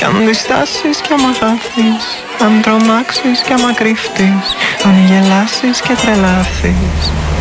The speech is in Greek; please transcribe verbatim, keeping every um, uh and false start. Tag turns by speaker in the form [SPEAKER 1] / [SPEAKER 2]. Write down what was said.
[SPEAKER 1] αν διστάσεις κι άμα χάθεις, αν τρομάξεις κι άμα κρύφτεις, αν γελάσεις και τρελάθεις.